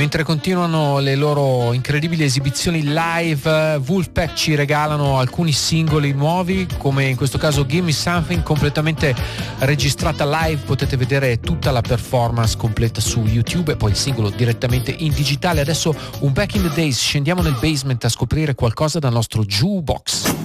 Mentre continuano le loro incredibili esibizioni live, Wolfpack ci regalano alcuni singoli nuovi, come in questo caso Gimme Something, completamente registrata live. Potete vedere tutta la performance completa su YouTube e poi il singolo direttamente in digitale. Adesso un Back in the Days, scendiamo nel basement a scoprire qualcosa dal nostro jukebox.